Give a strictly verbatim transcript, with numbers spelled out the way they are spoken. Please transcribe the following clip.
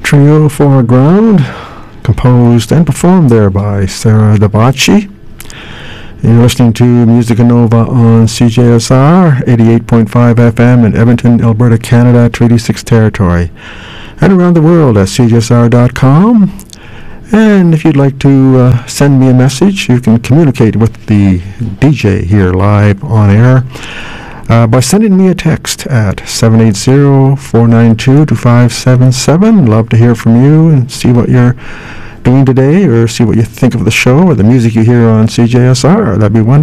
Trio Foreground, composed and performed there by Sarah Davachi. You're listening to Musica Nova on C J S R, eighty-eight point five F M in Edmonton, Alberta, Canada, Treaty six territory, and around the world at C J S R dot com. And if you'd like to uh, send me a message, you can communicate with the D J here live on air uh, by sending me a text at seven eight zero, four nine two, two five seven seven. Love to hear from you and see what you're doing today, or see what you think of the show or the music you hear on C J S R. That'd be wonderful.